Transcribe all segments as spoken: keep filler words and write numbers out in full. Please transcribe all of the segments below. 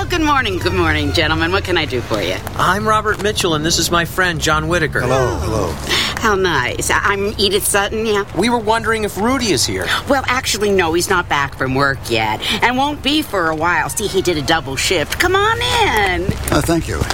Well, good morning, good morning, gentlemen. What can I do for you? I'm Robert Mitchell, and this is my friend, John Whitaker. Hello, hello. How nice. I'm Edith Sutton, yeah. We were wondering if Rudy is here. Well, actually, no, he's not back from work yet, and won't be for a while. See, he did a double shift. Come on in. Uh, thank you.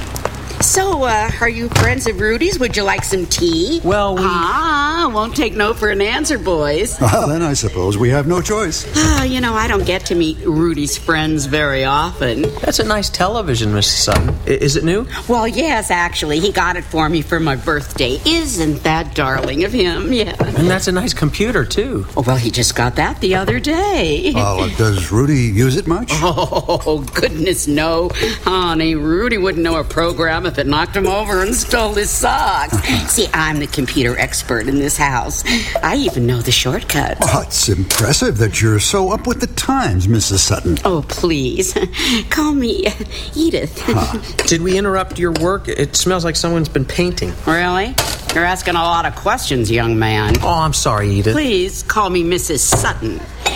So, uh, are you friends of Rudy's? Would you like some tea? Well, we... Ah, won't take no for an answer, boys. Well, then I suppose we have no choice. Ah, you know, I don't get to meet Rudy's friends very often. That's a nice television, Missus Sutton. I- is it new? Well, yes, actually. He got it for me for my birthday. Isn't that darling of him? Yeah. And that's a nice computer, too. Oh, well, he just got that the other day. Oh, uh, does Rudy use it much? Oh, goodness, no. Honey, Rudy wouldn't know a program if it knocked him over and stole his socks. See, I'm the computer expert in this house. I even know the shortcuts. Well, it's impressive that you're so up with the times, Missus Sutton. Oh, please. Call me uh, Edith. Huh. Did we interrupt your work? It smells like someone's been painting. Really? You're asking a lot of questions, young man. Oh, I'm sorry, Edith. Please call me Missus Sutton.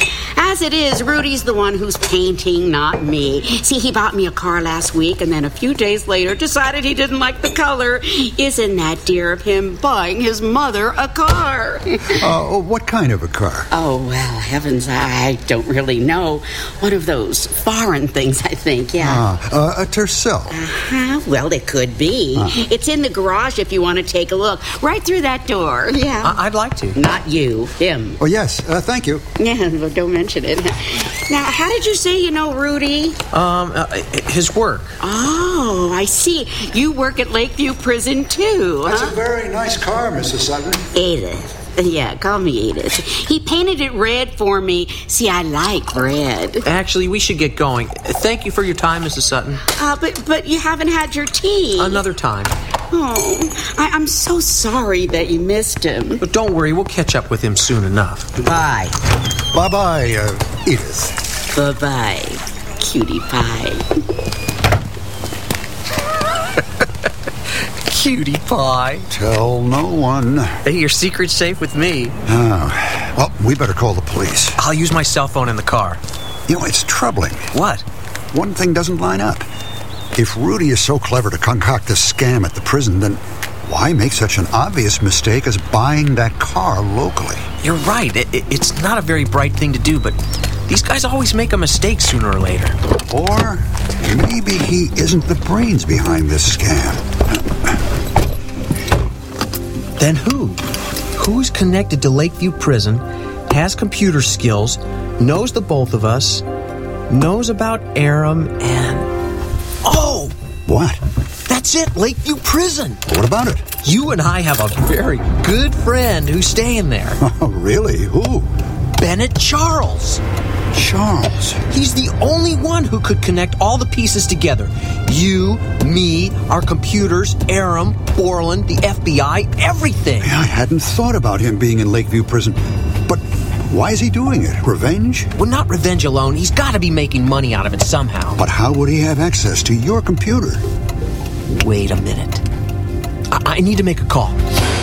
As it is, Rudy's the one who's painting, not me. See, he bought me a car last week, and then a few days later decided he didn't like the color. Isn't that dear of him, buying his mother a car? Uh, what kind of a car? Oh, well, heavens, I don't really know. One of those foreign things, I think, yeah. Ah, uh, a Tercel. Uh-huh. Well, it could be. Huh. It's in the garage if you want to take a look. Right through that door, yeah. I- I'd like to. Not you, him. Oh, yes, uh, thank you. Yeah, well, don't mention it. Now, how did you say you know Rudy? Um, uh, his work. Oh, I see. You work at Lakeview Prison, too, That's huh? a very nice car, Missus Sutton. Edith. Yeah, call me Edith. He painted it red for me. See, I like red. Actually, we should get going. Thank you for your time, Missus Sutton. Uh, but but you haven't had your tea. Another time. Oh, I, I'm so sorry that you missed him. But don't worry, we'll catch up with him soon enough. Bye. Bye-bye, uh, Edith. Bye-bye, cutie pie. Cutie pie. Tell no one. Hey, your secret's safe with me. Oh, well, we better call the police. I'll use my cell phone in the car. You know, it's troubling. What? One thing doesn't line up. If Rudy is so clever to concoct this scam at the prison, then why make such an obvious mistake as buying that car locally? You're right. It, it, it's not a very bright thing to do, but these guys always make a mistake sooner or later. Or maybe he isn't the brains behind this scam. Then who? Who's connected to Lakeview Prison, has computer skills, knows the both of us, knows about Aram, and... Oh! What? That's it, Lakeview Prison! What about it? You and I have a very good friend who's staying there. Oh, really? Who? Bennett Charles. Charles. He's the only one who could connect all the pieces together. You, me, our computers, Aram, Borland, the F B I, everything. I hadn't thought about him being in Lakeview Prison. But why is he doing it? Revenge? Well, not revenge alone. He's got to be making money out of it somehow. But how would he have access to your computer? Wait a minute. I, I need to make a call.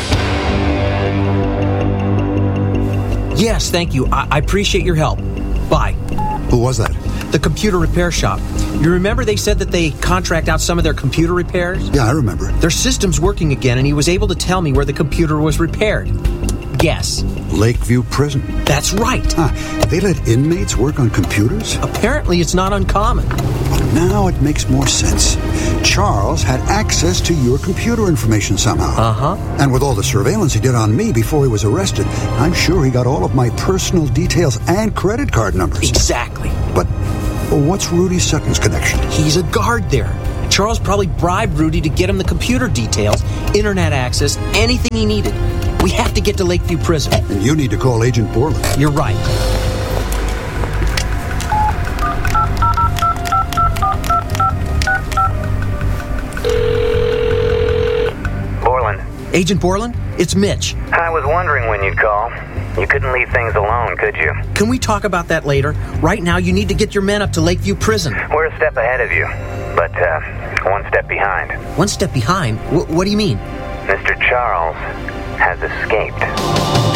Yes, thank you. I, I appreciate your help. Bye. Who was that? The computer repair shop. You remember they said that they contract out some of their computer repairs? Yeah, I remember. Their system's working again, and he was able to tell me where the computer was repaired. Guess. Lakeview Prison. That's right. Huh. They let inmates work on computers? Apparently it's not uncommon. Now it makes more sense. Charles had access to your computer information somehow. Uh-huh. And with all the surveillance he did on me before he was arrested, I'm sure he got all of my personal details and credit card numbers. Exactly. But what's Rudy Sutton's connection? He's a guard there. Charles probably bribed Rudy to get him the computer details, internet access, anything he needed. We have to get to Lakeview Prison. And you need to call Agent Borland. You're right. Borland. Agent Borland, it's Mitch. I was wondering when you'd call. You couldn't leave things alone, could you? Can we talk about that later? Right now, you need to get your men up to Lakeview Prison. We're a step ahead of you, but uh, one step behind. One step behind? W- what do you mean? Mister Charles has escaped.